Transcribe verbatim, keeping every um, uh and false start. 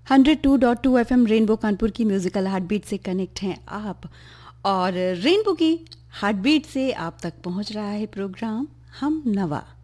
Hundred two point two FM rainbow Kanpur की musical heartbeat से connect हैं आप, और रेनबो की हार्टबीट से आप तक पहुंच रहा है प्रोग्राम हम नवा।